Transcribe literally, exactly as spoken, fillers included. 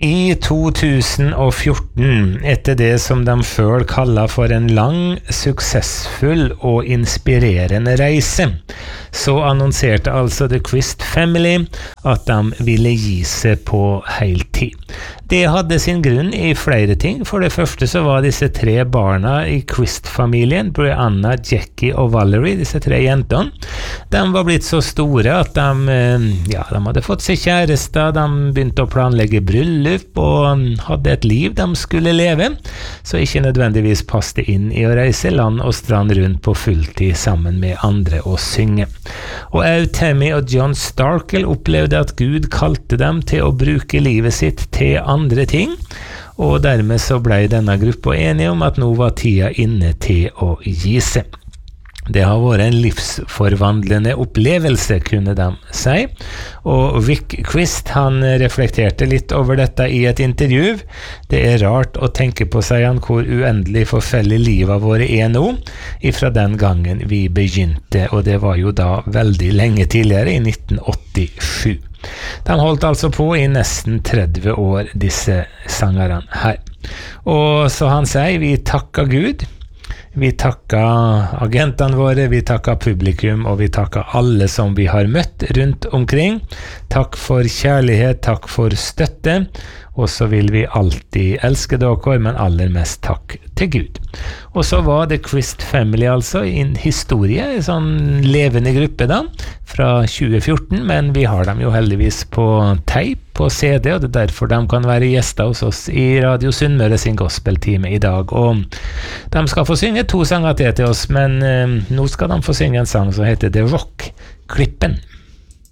I to tusen og fjorten, etter det som de selv kaller for en lang, suksessfull og inspirerende reise, så annonserte altså The Quist Family at de ville gi seg på heltid. Det hadde sin grunn i flere ting. For det første så var disse tre barna i Quist-familien, Brianna, Jackie og Valerie, disse tre jentene, de var blitt så store at de, ja, de hadde fått seg kjærester, de begynte å planlegge bryllup og hadde et liv de skulle leve, så ikke nødvendigvis passte inn i å reise land og strand rundt på fulltid sammen med andre og synge. Og også Tammy og John Starkell opplevde at Gud kalte dem til å bruke livet sitt til andre ting, og dermed så ble denne gruppa enige om at nå var tida inne til å gi seg. Det har vært en livsforvandlende opplevelse, kunne de si, og Vic Quist han reflekterte litt over dette i et intervju. Det er rart å tenke på, sier han, hvor uendelig forfellig livet våre er nå, ifra den gangen vi begynte, og det var jo da veldig lenge tidligere, i nitten åttisju. De holdt altså på i nesten tretti år, disse sangerne her. Og så han sier, vi takker Gud, vi takker agentene våre, vi takker publikum, og vi takker alle som vi har møtt rundt omkring. Takk for kjærlighet, takk for støtte, og så vil vi alltid elske dere, men aller mest takk til Gud. Og så var The Quist Family altså en historie, en sånn levende gruppe da, fra tjue fjorten, men vi har dem jo heldigvis på tape, på C D, og det er derfor de kan være gjester hos oss i Radio Sunnmøre sin gospeltime i dag. Og de skal få synge to sanger til til oss, men eh, nå skal de få synge en sang som heter The Rock, Klippen.